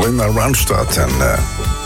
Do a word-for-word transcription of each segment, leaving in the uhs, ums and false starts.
Linda Ronstadt en uh,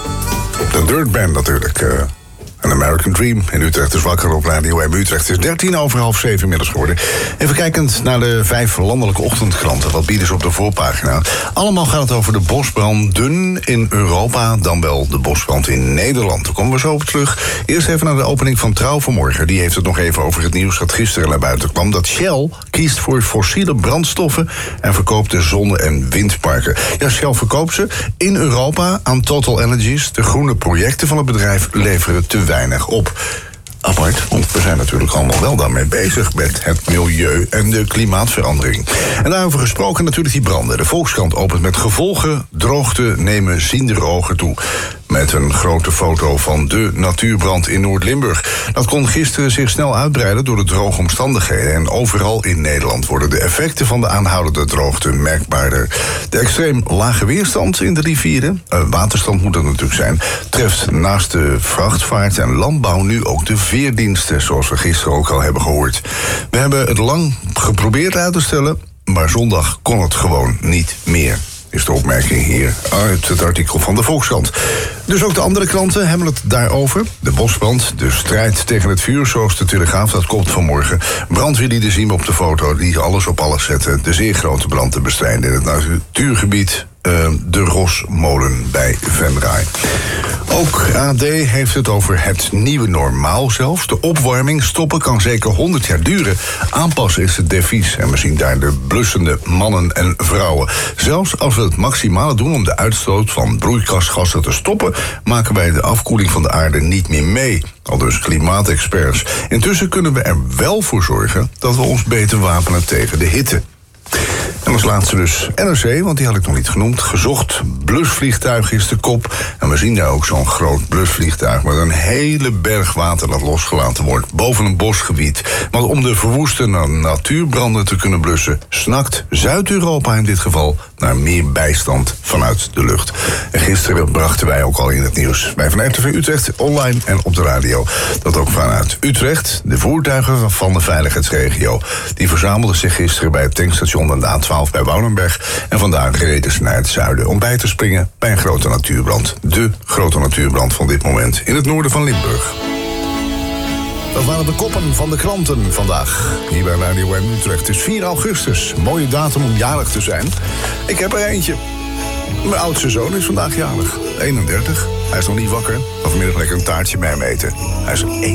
de Dirt Band natuurlijk. Uh, Een American Dream in Utrecht is wakker op Radio M Utrecht. Het is dertien over half zeven inmiddels geworden. Even kijkend naar de vijf landelijke ochtendkranten. Wat bieden ze op de voorpagina? Allemaal gaat het over de bosbranden in Europa, dan wel de bosbrand in Nederland. Daar komen we zo op terug. Eerst even naar de opening van Trouw vanmorgen. Die heeft het nog even over het nieuws dat gisteren naar buiten kwam. Dat Shell kiest voor fossiele brandstoffen en verkoopt de zonne- en windparken. Ja, Shell verkoopt ze in Europa aan Total Energies. De groene projecten van het bedrijf leveren te weinig op. Apart, want we zijn natuurlijk allemaal wel daarmee bezig met het milieu en de klimaatverandering. En daarover gesproken natuurlijk die branden. De Volkskrant opent met gevolgen. Droogte nemen ziendere ogen toe. Met een grote foto van de natuurbrand in Noord-Limburg. Dat kon gisteren zich snel uitbreiden door de droge omstandigheden. En overal in Nederland worden de effecten van de aanhoudende droogte merkbaarder. De extreem lage weerstand in de rivieren, uh, waterstand moet dat natuurlijk zijn, treft naast de vrachtvaart en landbouw nu ook de veerdiensten, zoals we gisteren ook al hebben gehoord. We hebben het lang geprobeerd uit te stellen, maar zondag kon het gewoon niet meer. Is de opmerking hier uit het artikel van de Volkskrant. Dus ook de andere kranten hebben het daarover. De bosbrand, de strijd tegen het vuur, zoals de Telegraaf, dat komt vanmorgen. Brandweerlieden zien we op de foto die alles op alles zetten. De zeer grote brand te bestrijden in het natuurgebied Uh, de Rosmolen bij Venray. Ook A D heeft het over het nieuwe normaal zelfs. De opwarming stoppen kan zeker honderd jaar duren. Aanpassen is het devies. En we zien daar de blussende mannen en vrouwen. Zelfs als we het maximale doen om de uitstoot van broeikasgassen te stoppen, maken wij de afkoeling van de aarde niet meer mee. Aldus klimaatexperts. Intussen kunnen we er wel voor zorgen dat we ons beter wapenen tegen de hitte. En als laatste dus N R C, want die had ik nog niet genoemd. Gezocht blusvliegtuig is de kop. En we zien daar ook zo'n groot blusvliegtuig met een hele berg water dat losgelaten wordt boven een bosgebied. Want om de verwoeste natuurbranden te kunnen blussen, snakt Zuid-Europa in dit geval naar meer bijstand vanuit de lucht. En gisteren brachten wij ook al in het nieuws bij Van R T V Utrecht online en op de radio dat ook vanuit Utrecht de voertuigen van de veiligheidsregio die verzamelden zich gisteren bij het tankstation aan de A twaalf bij Woudenberg. En vandaag reden ze naar het zuiden om bij te springen bij een grote natuurbrand. De grote natuurbrand van dit moment in het noorden van Limburg. Dat waren de koppen van de kranten vandaag. Hier bij Radio M Utrecht. Het is vier augustus. Mooie datum om jarig te zijn. Ik heb er eentje. Mijn oudste zoon is vandaag jarig. eenendertig. Hij is nog niet wakker. Of vanmiddag lekker een taartje bij hem eten. Hij is